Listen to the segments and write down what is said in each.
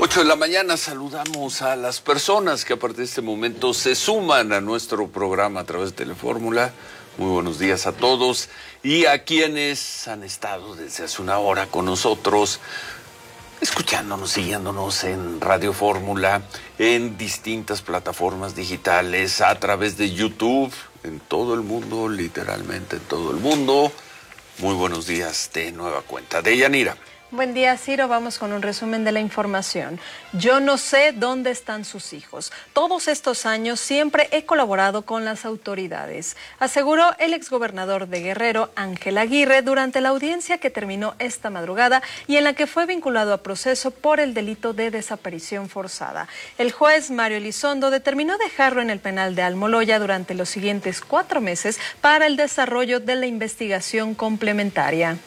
8 de la mañana saludamos a las personas que a partir de este momento se suman a nuestro programa a través de Telefórmula. Muy buenos días a todos y a quienes han estado desde hace una hora con nosotros, escuchándonos, siguiéndonos en Radio Fórmula, en distintas plataformas digitales, a través de YouTube, en todo el mundo, literalmente en todo el mundo. Muy buenos días de nueva cuenta. Deyanira. Buen día, Ciro. Vamos con un resumen de la información. Yo no sé dónde están sus hijos. Todos estos años siempre he colaborado con las autoridades, aseguró el exgobernador de Guerrero, Ángel Aguirre, durante la audiencia que terminó esta madrugada y en la que fue vinculado a proceso por el delito de desaparición forzada. El juez Mario Elizondo determinó dejarlo en el penal de Almoloya durante los siguientes 4 meses para el desarrollo de la investigación complementaria.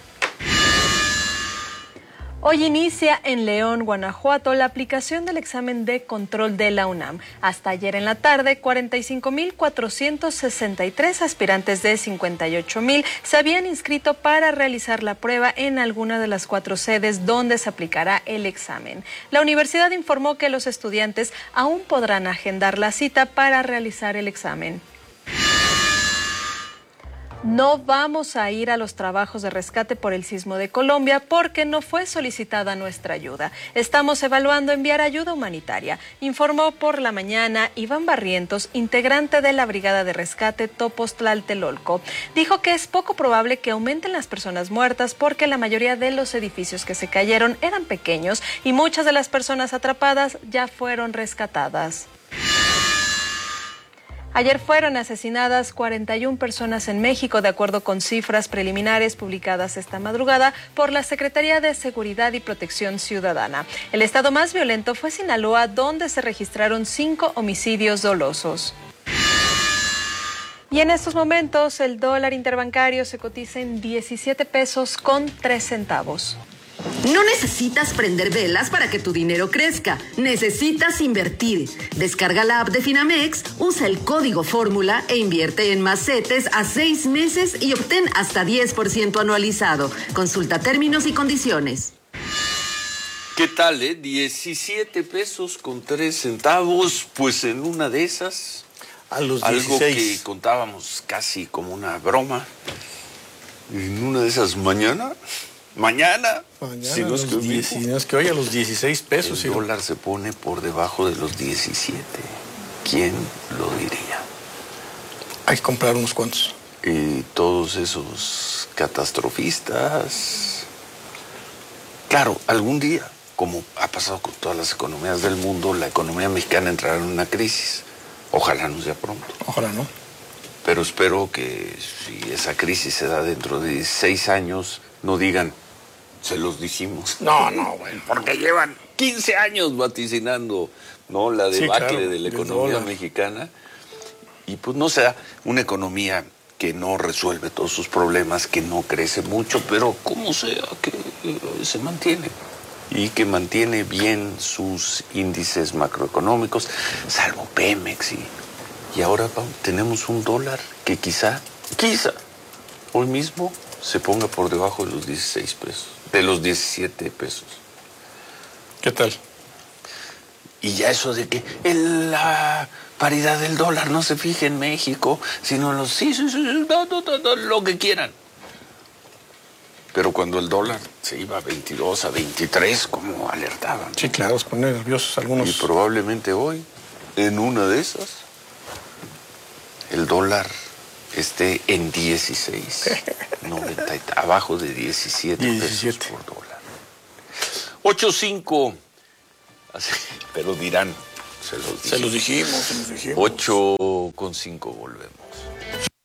Hoy inicia en León, Guanajuato, la aplicación del examen de control de la UNAM. Hasta ayer en la tarde, 45,463 aspirantes de 58,000 se habían inscrito para realizar la prueba en alguna de las 4 sedes donde se aplicará el examen. La universidad informó que los estudiantes aún podrán agendar la cita para realizar el examen. No vamos a ir a los trabajos de rescate por el sismo de Colombia porque no fue solicitada nuestra ayuda. Estamos evaluando enviar ayuda humanitaria, informó por la mañana Iván Barrientos, integrante de la Brigada de Rescate Topoztlatelolco. Dijo que es poco probable que aumenten las personas muertas porque la mayoría de los edificios que se cayeron eran pequeños y muchas de las personas atrapadas ya fueron rescatadas. Ayer fueron asesinadas 41 personas en México, de acuerdo con cifras preliminares publicadas esta madrugada por la Secretaría de Seguridad y Protección Ciudadana. El estado más violento fue Sinaloa, donde se registraron 5 homicidios dolosos. Y en estos momentos el dólar interbancario se cotiza en 17 pesos con 3 centavos. No necesitas prender velas para que tu dinero crezca. Necesitas invertir. Descarga la app de Finamex, usa el código Fórmula e invierte en más CETES a 6 meses y obtén hasta 10% anualizado. Consulta términos y condiciones. ¿Qué tal, 17 pesos con 3 centavos, pues en una de esas, a los 16. Algo que contábamos casi como una broma, en una de esas mañana, si no es que hoy a los 16 pesos. El dólar se pone por debajo de los 17. ¿Quién lo diría? Hay que comprar unos cuantos. Y todos esos catastrofistas. Claro, algún día, como ha pasado con todas las economías del mundo, la economía mexicana entrará en una crisis. Ojalá no sea pronto. Ojalá no. Pero espero que si esa crisis se da dentro de 16 años, no digan, se los dijimos. No, bueno. Porque llevan 15 años vaticinando, ¿no?, la debacle de la economía mexicana. Y pues no sea una economía que no resuelve todos sus problemas, que no crece mucho, pero como sea, que se mantiene. Y que mantiene bien sus índices macroeconómicos, salvo Pemex. Y ahora tenemos un dólar que quizá, hoy mismo se ponga por debajo de los 16 pesos, de los 17 pesos. ¿Qué tal? Y ya eso de que la paridad del dólar no se fije en México, sino en los lo que quieran. Pero cuando el dólar se iba a 22, a 23, como alertaban. Sí, claro, se ponen nerviosos algunos. Y probablemente hoy, en una de esas, el dólar esté en 16, 90, abajo de 17 pesos por dólar. 8.5, pero dirán, se los dijimos. 8.5 volvemos.